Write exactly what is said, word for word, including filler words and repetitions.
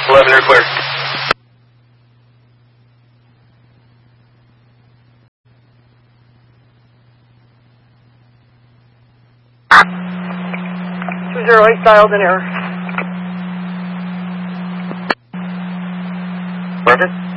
eleven, you're clear. two zero eight dialed in error. Perfect.